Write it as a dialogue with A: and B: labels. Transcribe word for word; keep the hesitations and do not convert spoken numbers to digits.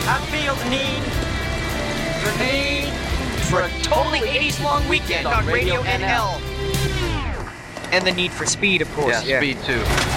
A: I feel the need, the need for a totally eighties long weekend on Radio N L. And the need for speed, of course.
B: Yeah,
C: Yeah.
B: speed too.